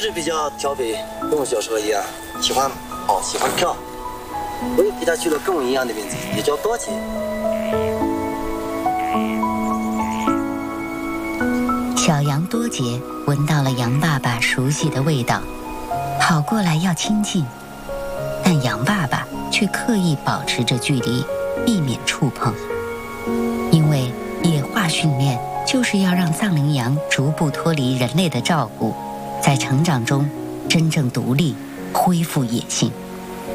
是比较调皮，跟我小时候一样，喜欢跑，喜欢跳。我也给他取了跟我一样的名字，也叫多杰。 小羊多杰闻到了羊爸爸熟悉的味道，跑过来要亲近，但羊爸爸却刻意保持着距离，避免触碰。因为野化训练就是要让藏羚羊逐步脱离人类的照顾，在成长中真正独立，恢复野性。